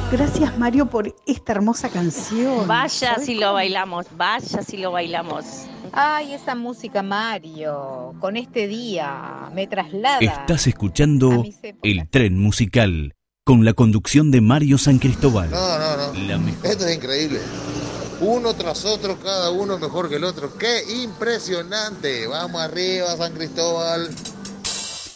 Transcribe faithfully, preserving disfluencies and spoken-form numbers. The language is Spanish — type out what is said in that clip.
Gracias, Mario, por esta hermosa canción. Vaya ¿Sabés si cómo? lo bailamos, vaya si lo bailamos. Ay, esa música, Mario, con este día me traslada Estás a escuchando mis épocas. El Tren Musical con la conducción de Mario San Cristóbal. No, no, no. La mejor. Esto es increíble. Uno tras otro, cada uno mejor que el otro. ¡Qué impresionante! Vamos arriba, San Cristóbal.